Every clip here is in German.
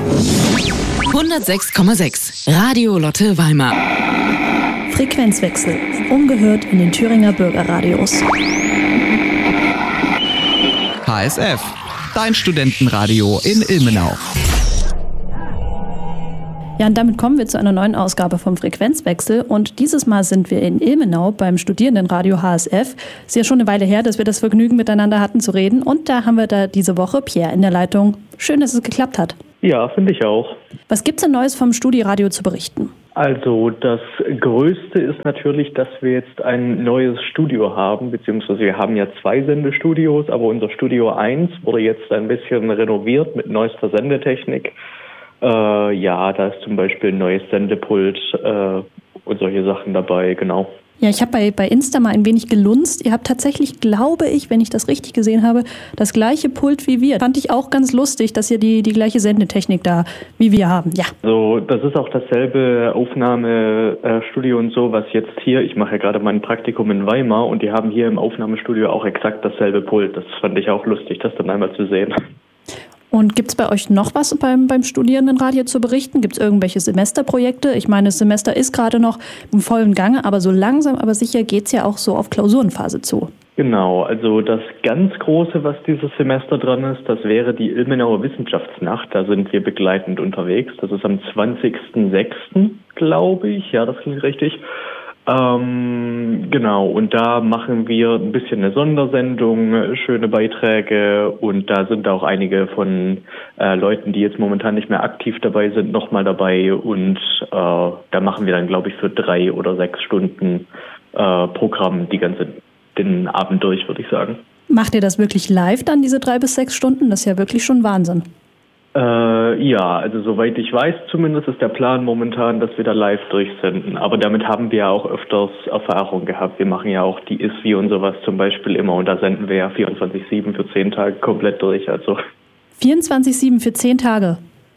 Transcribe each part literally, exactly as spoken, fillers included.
hundertsechs Komma sechs Radio Lotte Weimar. Frequenzwechsel. Ungehört in den Thüringer Bürgerradios. H S F. Dein Studentenradio in Ilmenau. Ja, und damit kommen wir zu einer neuen Ausgabe vom Frequenzwechsel. Und dieses Mal sind wir in Ilmenau beim Studierendenradio H S F. Ist ja schon eine Weile her, dass wir das Vergnügen miteinander hatten zu reden. Und da haben wir da diese Woche Pierre in der Leitung. Schön, dass es geklappt hat. Ja, finde ich auch. Was gibt's denn Neues vom Studiradio zu berichten? Also das Größte ist natürlich, dass wir jetzt ein neues Studio haben, beziehungsweise wir haben ja zwei Sendestudios, aber unser Studio eins wurde jetzt ein bisschen renoviert mit neuester Sendetechnik. Äh, ja, da ist zum Beispiel ein neues Sendepult äh, und solche Sachen dabei, genau. Ja, ich habe bei, bei Insta mal ein wenig gelunzt. Ihr habt tatsächlich, glaube ich, wenn ich das richtig gesehen habe, das gleiche Pult wie wir. Fand ich auch ganz lustig, dass ihr die, die gleiche Sendetechnik da wie wir haben. Ja. Also das ist auch dasselbe Aufnahmestudio und so, was jetzt hier, ich mache ja gerade mein Praktikum in Weimar und die haben hier im Aufnahmestudio auch exakt dasselbe Pult. Das fand ich auch lustig, das dann einmal zu sehen. Und gibt es bei euch noch was beim, beim Studierendenradio zu berichten? Gibt es irgendwelche Semesterprojekte? Ich meine, das Semester ist gerade noch im vollen Gange, aber so langsam, aber sicher geht es ja auch so auf Klausurenphase zu. Genau, also das ganz Große, was dieses Semester dran ist, das wäre die Ilmenauer Wissenschaftsnacht. Da sind wir begleitend unterwegs. Das ist am zwanzigsten sechsten, glaube ich. Ja, das klingt richtig. Ähm, genau, und da machen wir ein bisschen eine Sondersendung, schöne Beiträge und da sind auch einige von äh, Leuten, die jetzt momentan nicht mehr aktiv dabei sind, nochmal dabei und äh, da machen wir dann, glaube ich, für drei oder sechs Stunden äh, Programm die ganze, den Abend durch, würde ich sagen. Macht ihr das wirklich live dann, diese drei bis sechs Stunden? Das ist ja wirklich schon Wahnsinn. Äh, ja, also soweit ich weiß zumindest ist der Plan momentan, dass wir da live durchsenden. Aber damit haben wir ja auch öfters Erfahrung gehabt. Wir machen ja auch die I S W I und sowas zum Beispiel immer und da senden wir ja vierundzwanzig sieben für zehn Tage komplett durch. Also vierundzwanzig sieben für zehn Tage?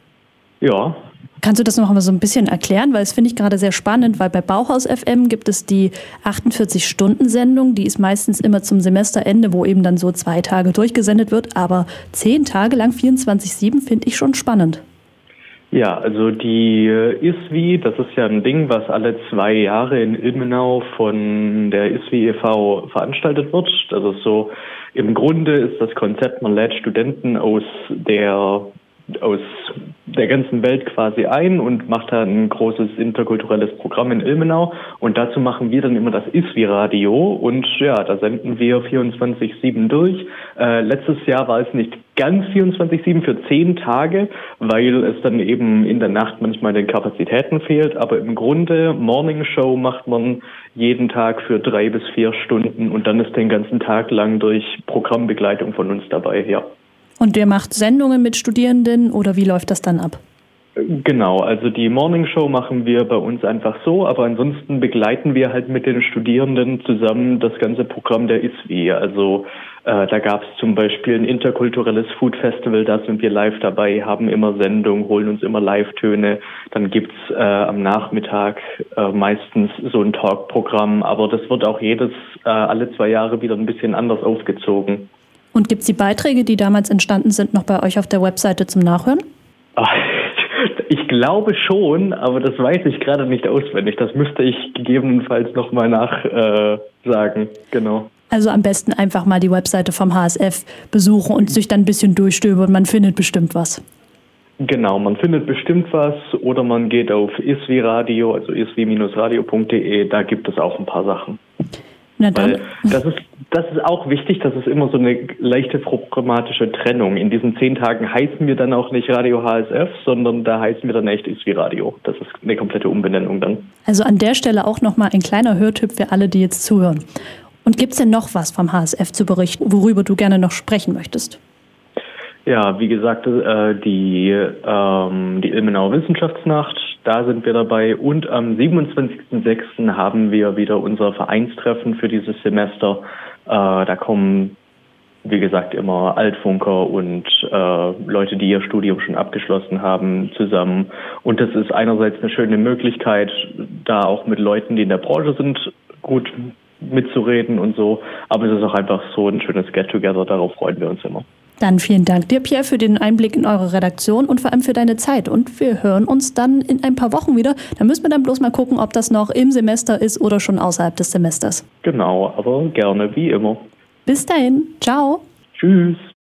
Ja. Kannst du das noch mal so ein bisschen erklären? Weil das finde ich gerade sehr spannend, weil bei Bauhaus F M gibt es die achtundvierzig-Stunden-Sendung, die ist meistens immer zum Semesterende, wo eben dann so zwei Tage durchgesendet wird, aber zehn Tage lang vierundzwanzig sieben finde ich schon spannend. Ja, also die I S W I, das ist ja ein Ding, was alle zwei Jahre in Ilmenau von der I S W I e V veranstaltet wird. Das ist so, im Grunde ist das Konzept, man lädt Studenten aus der aus der ganzen Welt quasi ein und macht da ein großes interkulturelles Programm in Ilmenau und dazu machen wir dann immer das I S W I-Radio und ja, da senden wir vierundzwanzig sieben durch. Äh, letztes Jahr war es nicht ganz vierundzwanzig sieben für zehn Tage, weil es dann eben in der Nacht manchmal den Kapazitäten fehlt, aber im Grunde Morning Show macht man jeden Tag für drei bis vier Stunden und dann ist den ganzen Tag lang durch Programmbegleitung von uns dabei, ja. Und ihr macht Sendungen mit Studierenden oder wie läuft das dann ab? Genau, also die Morning Show machen wir bei uns einfach so, aber ansonsten begleiten wir halt mit den Studierenden zusammen das ganze Programm der I S W I. Also äh, da gab es zum Beispiel ein interkulturelles Food Festival, da sind wir live dabei, haben immer Sendungen, holen uns immer Live-Töne. Dann gibt's äh, am Nachmittag äh, meistens so ein Talk-Programm, aber das wird auch jedes, äh, alle zwei Jahre wieder ein bisschen anders aufgezogen. Und gibt es die Beiträge, die damals entstanden sind, noch bei euch auf der Webseite zum Nachhören? Ich glaube schon, aber das weiß ich gerade nicht auswendig. Das müsste ich gegebenenfalls nochmal nachsagen, äh, genau. Also am besten einfach mal die Webseite vom H S F besuchen und sich dann ein bisschen durchstöbern. Man findet bestimmt was. Genau, man findet bestimmt was oder man geht auf I S W I Radio, also i s w radio punkt d e, da gibt es auch ein paar Sachen. Na dann. Weil das ist, das ist auch wichtig, das ist immer so eine leichte programmatische Trennung. In diesen zehn Tagen heißen wir dann auch nicht Radio H S F, sondern da heißen wir dann echt I S W I Radio. Das ist eine komplette Umbenennung dann. Also an der Stelle auch nochmal ein kleiner Hörtipp für alle, die jetzt zuhören. Und gibt es denn noch was vom H S F zu berichten, worüber du gerne noch sprechen möchtest? Ja, wie gesagt, äh, die, ähm, die Ilmenauer Wissenschaftsnacht, da sind wir dabei. Und am siebenundzwanzigsten sechsten haben wir wieder unser Vereinstreffen für dieses Semester. Äh, da kommen, wie gesagt, immer Altfunker und äh, Leute, die ihr Studium schon abgeschlossen haben, zusammen. Und das ist einerseits eine schöne Möglichkeit, da auch mit Leuten, die in der Branche sind, gut mitzureden und so. Aber es ist auch einfach so ein schönes Get-Together, darauf freuen wir uns immer. Dann vielen Dank dir, Pierre, für den Einblick in eure Redaktion und vor allem für deine Zeit. Und wir hören uns dann in ein paar Wochen wieder. Da müssen wir dann bloß mal gucken, ob das noch im Semester ist oder schon außerhalb des Semesters. Genau, aber gerne, wie immer. Bis dahin. Ciao. Tschüss.